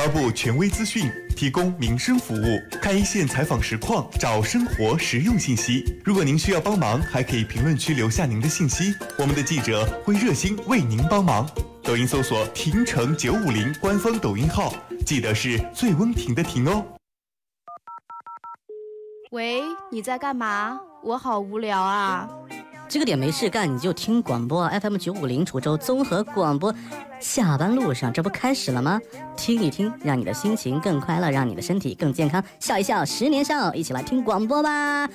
发布权威资讯，提供民生服务，看一线采访实况，找生活实用信息。如果您需要帮忙，还可以评论区留下您的信息，我们的记者会热心为您帮忙。抖音搜索婷城950官方抖音号，记得是醉翁亭的亭哦。 喂，你在干嘛？我好无聊啊。 这个点没事干，你就听广播FM 950滁州综合广播。下班路上，这不开始了吗？听一听，让你的心情更快乐，让你的身体更健康。笑一笑，10年少，一起来听广播吧。